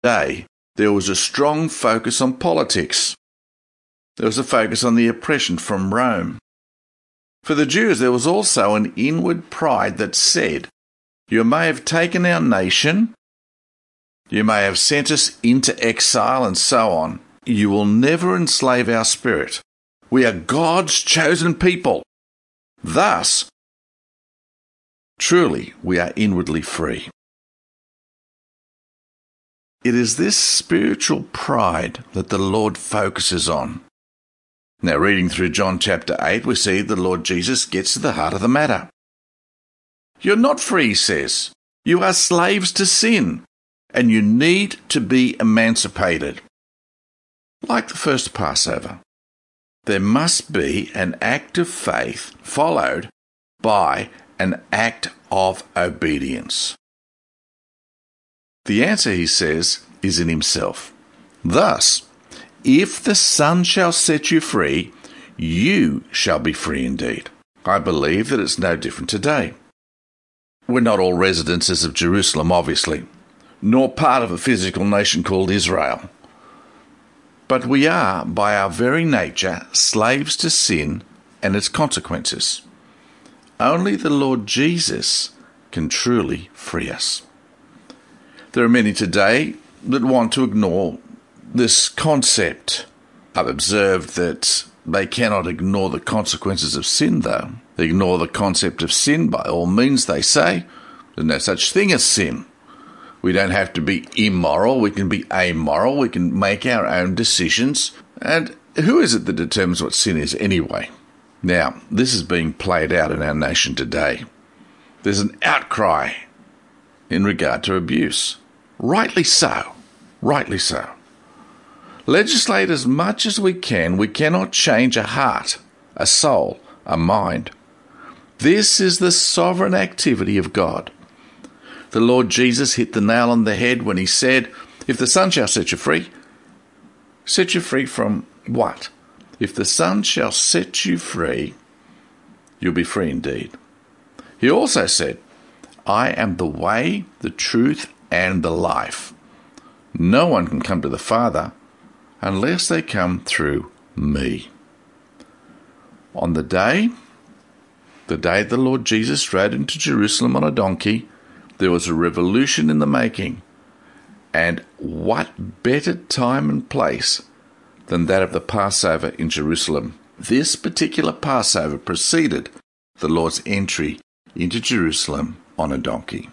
day, there was a strong focus on politics. There was a focus on the oppression from Rome. For the Jews, there was also an inward pride that said, "You may have taken our nation, you may have sent us into exile and so on. You will never enslave our spirit. We are God's chosen people. Thus, truly, we are inwardly free." It is this spiritual pride that the Lord focuses on. Now, reading through John chapter 8, we see the Lord Jesus gets to the heart of the matter. You're not free, he says. You are slaves to sin, and you need to be emancipated. Like the first Passover, there must be an act of faith followed by an act of obedience. The answer, he says, is in himself. Thus, if the Son shall set you free, you shall be free indeed. I believe that it's no different today. We're not all residences of Jerusalem, obviously, nor part of a physical nation called Israel. But we are, by our very nature, slaves to sin and its consequences. Only the Lord Jesus can truly free us. There are many today that want to ignore this concept. I've observed that they cannot ignore the consequences of sin, though. They ignore the concept of sin by all means, they say. There's no such thing as sin. We don't have to be immoral. We can be amoral. We can make our own decisions. And who is it that determines what sin is anyway? Now, this is being played out in our nation today. There's an outcry in regard to abuse. Rightly so. Rightly so. Legislate as much as we cannot change a heart, a soul, a mind. This is the sovereign activity of God. The Lord Jesus hit the nail on the head when he said, if the Son shall set you free from what? If the Son shall set you free, you'll be free indeed. He also said, I am the way, the truth, and the life. No one can come to the Father unless they come through me. On the day the Lord Jesus rode into Jerusalem on a donkey, there was a revolution in the making. And what better time and place than that of the Passover in Jerusalem? This particular Passover preceded the Lord's entry into Jerusalem on a donkey.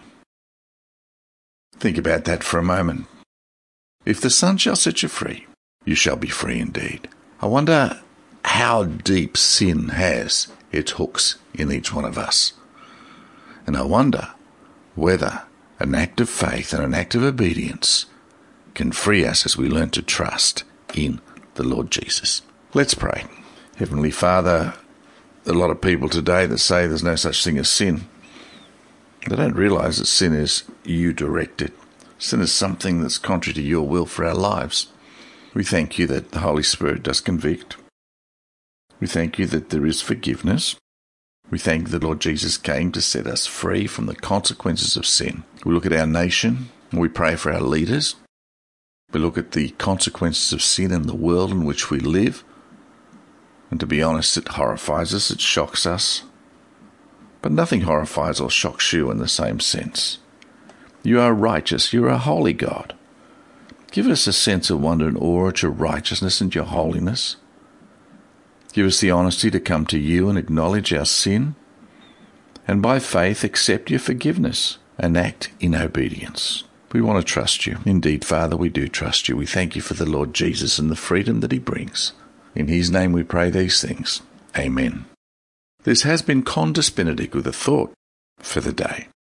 Think about that for a moment. If the Son shall set you free, you shall be free indeed. I wonder how deep sin has its hooks in each one of us. And I wonder whether an act of faith and an act of obedience can free us as we learn to trust in the Lord Jesus. Let's pray. Heavenly Father, a lot of people today that say there's no such thing as sin, they don't realize that sin is you directed. Sin is something that's contrary to your will for our lives. We thank you that the Holy Spirit does convict. We thank you that there is forgiveness. We thank the Lord Jesus came to set us free from the consequences of sin. We look at our nation and we pray for our leaders. We look at the consequences of sin in the world in which we live. And to be honest, it horrifies us, it shocks us. But nothing horrifies or shocks you in the same sense. You are righteous, you are a holy God. Give us a sense of wonder and awe at your righteousness and your holiness. Give us the honesty to come to you and acknowledge our sin, and by faith accept your forgiveness and act in obedience. We want to trust you. Indeed, Father, we do trust you. We thank you for the Lord Jesus and the freedom that he brings. In his name we pray these things. Amen. This has been Condis Benedict with a thought for the day.